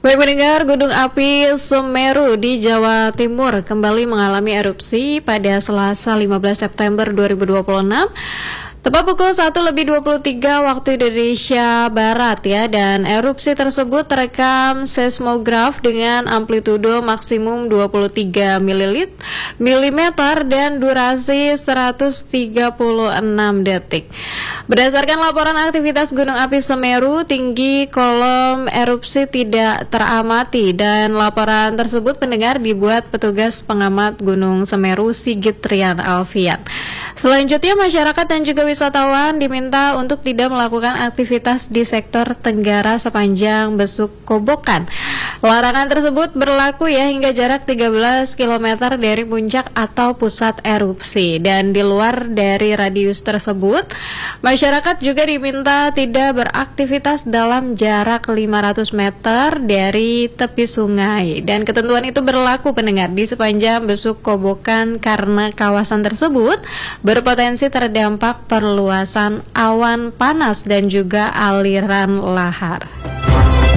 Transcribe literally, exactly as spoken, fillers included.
Baik pendengar, Gunung Api Semeru di Jawa Timur kembali mengalami erupsi pada Selasa lima belas September dua ribu dua puluh enam. Tepat pukul satu lebih dua puluh tiga waktu Indonesia Barat ya, dan erupsi tersebut terekam seismograf dengan amplitudo maksimum dua puluh tiga milimeter dan durasi seratus tiga puluh enam detik. Berdasarkan laporan aktivitas Gunung Api Semeru, tinggi kolom erupsi tidak teramati dan laporan tersebut pendengar dibuat petugas pengamat Gunung Semeru Sigit Rian Alfian. Selanjutnya masyarakat dan juga wisatawan diminta untuk tidak melakukan aktivitas di sektor Tenggara sepanjang Besuk Kobokan. Larangan tersebut berlaku ya hingga jarak tiga belas kilometer dari puncak atau pusat erupsi, dan di luar dari radius tersebut masyarakat juga diminta tidak beraktivitas dalam jarak lima ratus meter dari tepi sungai, dan ketentuan itu berlaku pendengar di sepanjang Besuk Kobokan karena kawasan tersebut berpotensi terdampak perluasan awan panas dan juga aliran lahar.